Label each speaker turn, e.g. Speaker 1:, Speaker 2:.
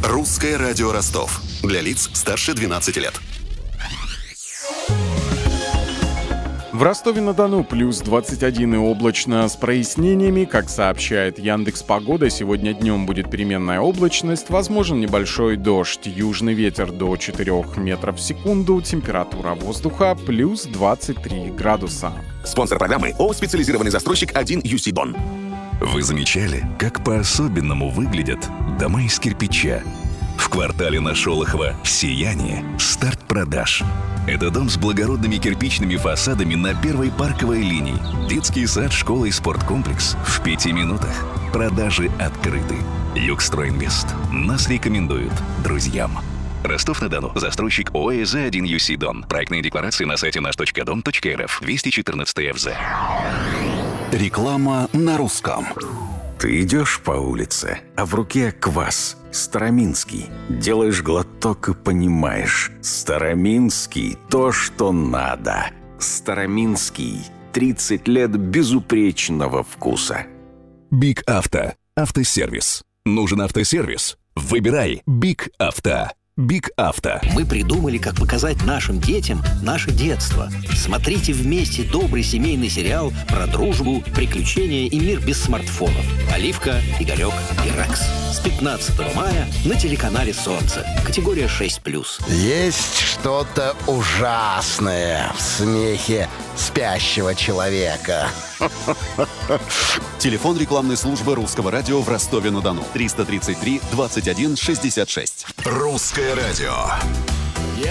Speaker 1: Русское радио Ростов. Для лиц старше 12 лет.
Speaker 2: В Ростове-на-Дону плюс 21 и облачно с прояснениями. Как сообщает Яндекс.Погода, сегодня днем будет переменная облачность, возможен небольшой дождь. Южный ветер до 4 метров в секунду, температура воздуха плюс 23 градуса.
Speaker 3: Спонсор программы ООО «Специализированный застройщик 1 UC Дон».
Speaker 4: Вы замечали, как по-особенному выглядят дома из кирпича? В квартале на Шолохова «Сияние» старт продаж. Это дом с благородными кирпичными фасадами на первой парковой линии. Детский сад, школа и спорткомплекс в 5 минутах. Продажи открыты. Югстройинвест. Нас рекомендуют друзьям. Ростов-на-Дону. Застройщик ООО «ЗА-1 UC Дон». Проектные декларации на сайте наш.дом.рф. 214 ФЗ.
Speaker 5: Реклама на русском. Ты идешь по улице, а в руке квас. Староминский. Делаешь глоток и понимаешь. Староминский – то, что надо. Староминский. 30 лет безупречного вкуса.
Speaker 4: Биг Авто. Автосервис. Нужен автосервис? Выбирай Биг Авто. Биг Авто.
Speaker 6: Мы придумали, как показать нашим детям наше детство. Смотрите вместе добрый семейный сериал про дружбу, приключения и мир без смартфонов. Оливка, Игорек и Рекс. С 15 мая на телеканале «Солнце». Категория 6+.
Speaker 7: Есть что-то ужасное в смехе спящего человека.
Speaker 1: Телефон рекламной службы Русского радио в Ростове-на-Дону. 333 21 66.
Speaker 3: Русское радио.